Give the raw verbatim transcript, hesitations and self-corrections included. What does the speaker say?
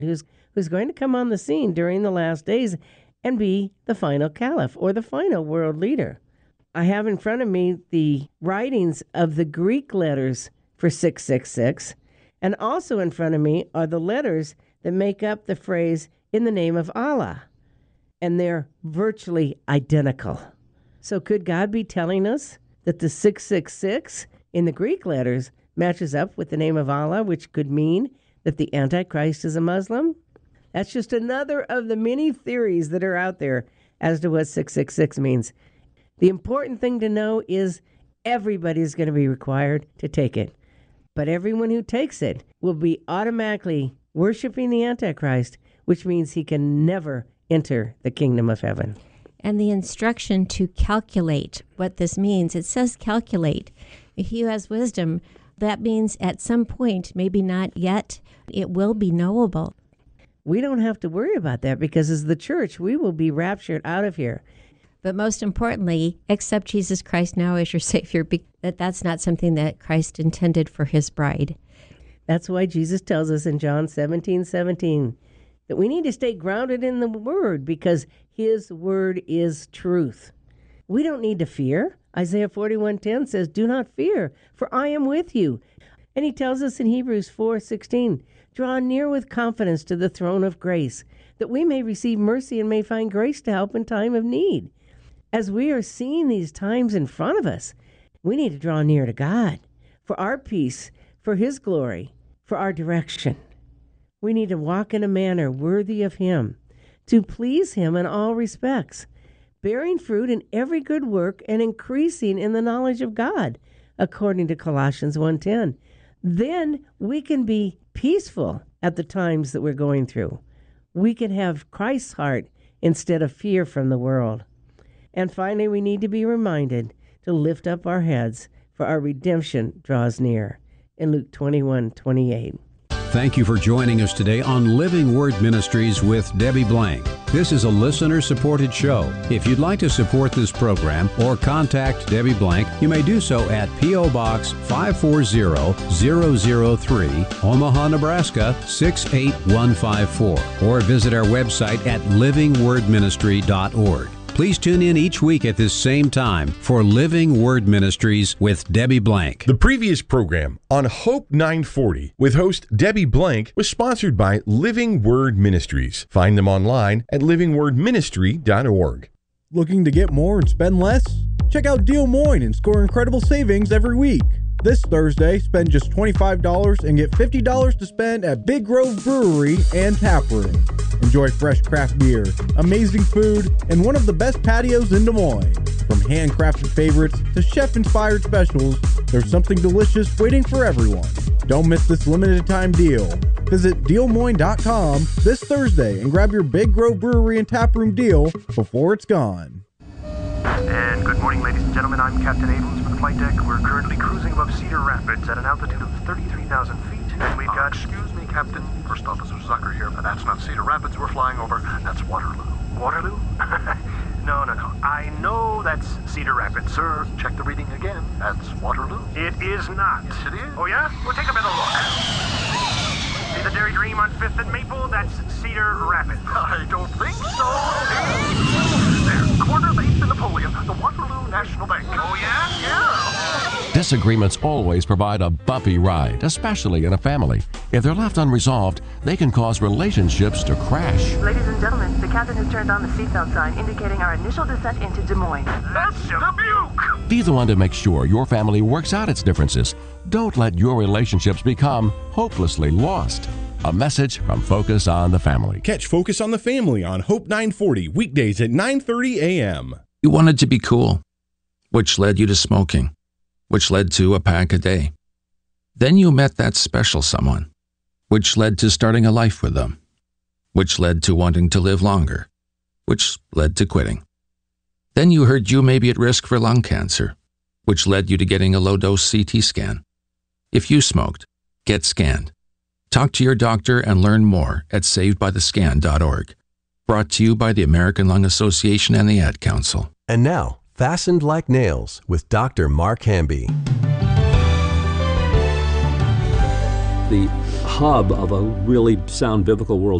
who's who's going to come on the scene during the last days and be the final caliph or the final world leader. I have in front of me the writings of the Greek letters for six six six, and also in front of me are the letters that make up the phrase "in the name of Allah," and they're virtually identical. So could God be telling us that the six six six in the Greek letters matches up with the name of Allah, which could mean that the Antichrist is a Muslim? That's just another of the many theories that are out there as to what six six six means. The important thing to know is everybody's going to be required to take it. But everyone who takes it will be automatically worshiping the Antichrist, which means he can never enter the kingdom of heaven. And the instruction to calculate what this means, it says calculate. If he who has wisdom, that means at some point, maybe not yet, it will be knowable. We don't have to worry about that because as the church, we will be raptured out of here. But most importantly, accept Jesus Christ now as your Savior, that that's not something that Christ intended for his bride. That's why Jesus tells us in John seventeen seventeen that we need to stay grounded in the Word because his Word is truth. We don't need to fear. Isaiah forty-one ten says, "Do not fear, for I am with you." And he tells us in Hebrews four sixteen, "Draw near with confidence to the throne of grace, that we may receive mercy and may find grace to help in time of need." As we are seeing these times in front of us, we need to draw near to God for our peace, for his glory, for our direction. We need to walk in a manner worthy of him, to please him in all respects, bearing fruit in every good work and increasing in the knowledge of God, according to Colossians one ten. Then we can be peaceful at the times that we're going through. We can have Christ's heart instead of fear from the world. And finally, we need to be reminded to lift up our heads, for our redemption draws near, in Luke twenty-one twenty-eight. Thank you for joining us today on Living Word Ministries with Debbie Blank. This is a listener-supported show. If you'd like to support this program or contact Debbie Blank, you may do so at P O. Box five four zero zero zero three, Omaha, Nebraska six eight one five four, or visit our website at living word ministry dot org. Please tune in each week at this same time for Living Word Ministries with Debbie Blank. The previous program on Hope nine forty with host Debbie Blank was sponsored by Living Word Ministries. Find them online at living word ministry dot org. Looking to get more and spend less? Check out Des Moines and score incredible savings every week. This Thursday, spend just twenty-five dollars and get fifty dollars to spend at Big Grove Brewery and Tap Room. Enjoy fresh craft beer, amazing food, and one of the best patios in Des Moines. From handcrafted favorites to chef-inspired specials, there's something delicious waiting for everyone. Don't miss this limited time deal. Visit Des Moines dot com this Thursday and grab your Big Grove Brewery and Tap Room deal before it's gone. And good morning, ladies and gentlemen. I'm Captain Abrams for the flight deck. We're currently cruising above Cedar Rapids at an altitude of thirty-three thousand feet. And we've got... Uh, excuse me, Captain. First Officer Zucker here, but that's not Cedar Rapids we're flying over. That's Waterloo. Waterloo? no, no, no. I know that's Cedar Rapids, sir. Check the reading again. That's Waterloo. It is not. Yes, it is. Oh, yeah? Well, take a better look. See the Dairy Dream on fifth and Maple? That's Cedar Rapids. I don't think so. There, corner of eighth and Napoleon, the Waterloo National Bank. Oh, yeah? Yeah. Disagreements always provide a bumpy ride, especially in a family. If they're left unresolved, they can cause relationships to crash. Ladies and gentlemen, the captain has turned on the seatbelt sign indicating our initial descent into Des Moines. That's Dubuque! Be the one to make sure your family works out its differences. Don't let your relationships become hopelessly lost. A message from Focus on the Family. Catch Focus on the Family on Hope nine forty, weekdays at nine thirty a.m. You wanted to be cool, which led you to smoking, which led to a pack a day. Then you met that special someone, which led to starting a life with them, which led to wanting to live longer, which led to quitting. Then you heard you may be at risk for lung cancer, which led you to getting a low-dose C T scan. If you smoked, get scanned. Talk to your doctor and learn more at saved by the scan dot org. Brought to you by the American Lung Association and the Ad Council. And now, Fastened Like Nails with Doctor Mark Hamby. The hub of a really sound biblical world